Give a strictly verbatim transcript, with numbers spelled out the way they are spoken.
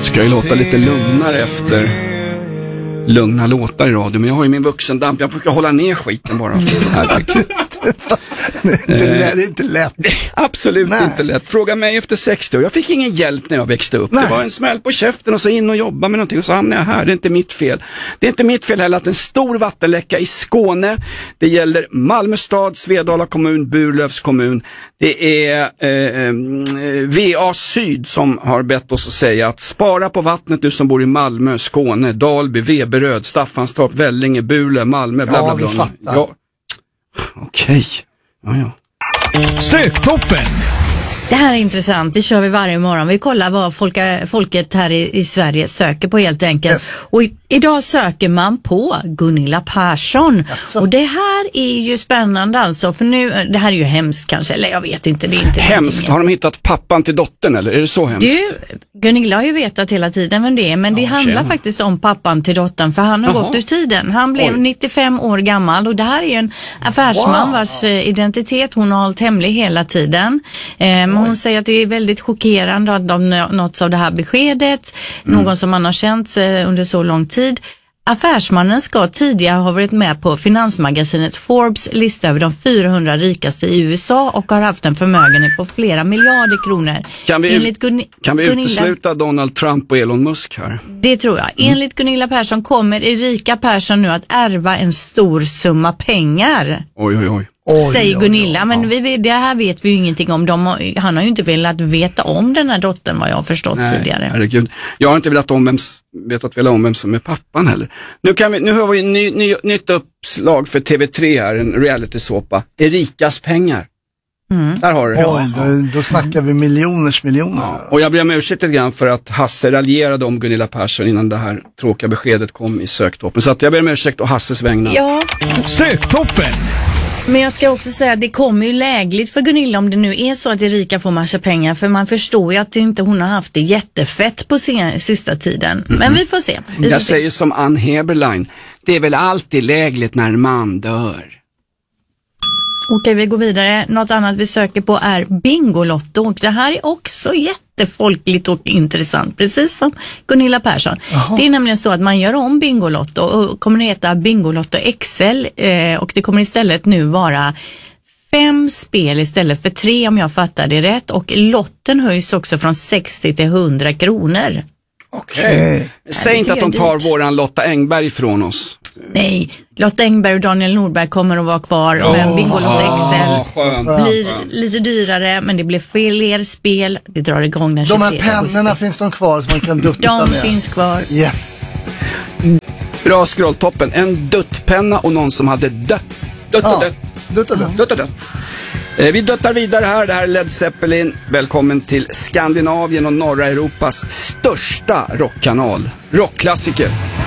Ska ju låta lite lugnare efter lugna låtar i radio, men jag har ju min vuxendamp. Jag försöker hålla ner skiten bara. det, är, det är inte lätt. Absolut Nej. inte lätt. Fråga mig efter sextio år. Jag fick ingen hjälp när jag växte upp. Nej. Det var en smäll på käften och så in och jobba med någonting och så hamnade jag här. Det är inte mitt fel. Det är inte mitt fel heller att en stor vattenläcka i Skåne, det gäller Malmö stad, Svedala kommun, Burlövs kommun. Det är eh, V A Syd som har bett oss att säga att spara på vattnet, du som bor i Malmö, Skåne, Dalby, Veberöd, Staffanstorp, Vällinge, Burlöv, Malmö, bla bla bla. Ja, vi fattar. Ja. Okej. Ja, ja. Söktoppen. Det här är intressant, det kör vi varje morgon. Vi kollar vad folka, folket här i, i Sverige söker på helt enkelt. Yes. Och i, idag söker man på Gunilla Persson. Yes. Och det här är ju spännande alltså, för nu, det här är ju hemskt kanske, eller jag vet inte, det är inte Hemskt, någonting. har de hittat pappan till dottern eller är det så hemskt? Du, Gunilla har ju vetat hela tiden vem det är, men det Ja, handlar tjena. faktiskt om pappan till dottern, för han har Jaha. gått ur tiden. Han blev Oj. nittiofem år gammal och det här är ju en affärsman Wow. vars eh, identitet hon har hållit hemlig hela tiden. Eh, men hon säger att det är väldigt chockerande att de nåtts av det här beskedet, Mm. någon som man har känt eh, under så lång tid. Affärsmannen ska tidigare ha varit med på finansmagasinet Forbes lista över de fyrahundra rikaste i U S A och har haft en förmögenhet på flera miljarder kronor. Kan vi, Enligt Gun- kan vi Gunilla, utesluta Donald Trump och Elon Musk här? det tror jag. Enligt Gunilla Persson kommer Erika Persson nu att ärva en stor summa pengar. Oj, oj, oj. Oj, Säger oj, Gunilla, oj, men ja. vi, det här vet vi ju ingenting om. De har, han har ju inte velat veta om den här dottern, vad jag har förstått tidigare. Herregud. Jag har inte velat om vem, vetat velat om vem som är pappan heller. Nu, kan vi, nu har vi ny, ny, nytt uppslag för T V tre här, en reality-såpa. Erikas pengar. Mm. Där har du det. Oj, då, då snackar vi miljoners miljoner. Ja. Och jag ber om ursäkt lite grann för att Hasse raljerade om Gunilla Persson innan det här tråkiga beskedet kom i söktoppen. Så att jag ber om ursäkt och Hasses vägnar. Ja, Söktoppen. men jag ska också säga att det kommer ju lägligt för Gunilla om det nu är så att Erika får massa pengar, för man förstår ju att inte hon har haft det jättefett på sen, sista tiden. Men vi får se. Vi får Jag se. säger som Ann Heberlein, det är väl alltid lägligt när en man dör. Okej, vi går vidare. Något annat vi söker på är Bingolotto. Och det här är också jättefolkligt och intressant, precis som Gunilla Persson. Jaha. Det är nämligen så att man gör om Bingolotto och kommer att heta Bingolotto X L eh, och det kommer istället nu vara fem spel istället för tre om jag fattar det rätt, och lotten höjs också från sextio till hundra kronor. Okej. Säg det inte att tycker de jag är tar dyrt. våran Lotta Engberg ifrån oss. Nej, Lotta Engberg och Daniel Nordberg kommer att vara kvar, men Bingolotto X L skönt. blir lite dyrare, men det blir fler spel. Det drar igång den De här tjugotredje augusti. pennorna, finns de kvar som man kan dutta De med? finns kvar. Yes. Bra scrolltoppen. En duttpenna och någon som hade dött. Dött och Ja, dött. dutta dutta. Dött och dött. Eh, Vi döttar vidare här. Det här är Led Zeppelin. Välkommen till Skandinavien och norra Europas största rockkanal. Rockklassiker.